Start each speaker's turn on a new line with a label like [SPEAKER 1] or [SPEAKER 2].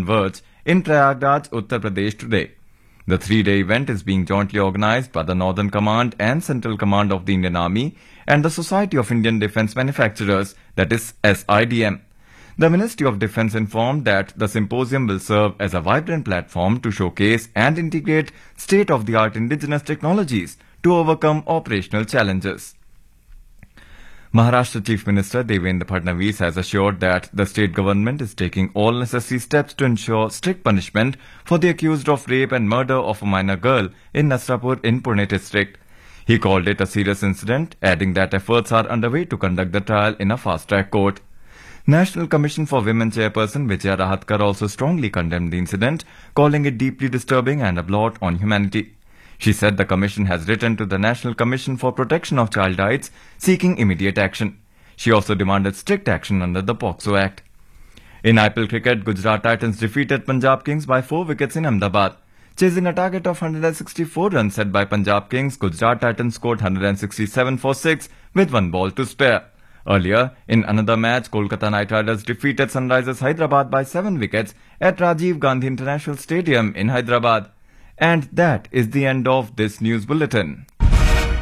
[SPEAKER 1] converge in Prayagraj, Uttar Pradesh today. The three-day event is being jointly organized by the Northern Command and Central Command of the Indian Army and the Society of Indian Defence Manufacturers, that is SIDM. The Ministry of Defence informed that the symposium will serve as a vibrant platform to showcase and integrate state-of-the-art indigenous technologies to overcome operational challenges. Maharashtra Chief Minister Devendra Fadnavis has assured that the state government is taking all necessary steps to ensure strict punishment for the accused of rape and murder of a minor girl in Nasrapur in Pune district. He called it a serious incident, adding that efforts are underway to conduct the trial in a fast-track court. National Commission for Women Chairperson Vijaya Rahatkar also strongly condemned the incident, calling it deeply disturbing and a blot on humanity. She said the commission has written to the National Commission for Protection of Child Rights seeking immediate action. She also demanded strict action under the POCSO Act. In IPL cricket, Gujarat Titans defeated Punjab Kings by 4 wickets in Ahmedabad. Chasing a target of 164 runs set by Punjab Kings, Gujarat Titans scored 167 for 6 with 1 ball to spare. Earlier, in another match, Kolkata Knight Riders defeated Sunrisers Hyderabad by 7 wickets at Rajiv Gandhi International Stadium in Hyderabad. And that is the end of this news bulletin.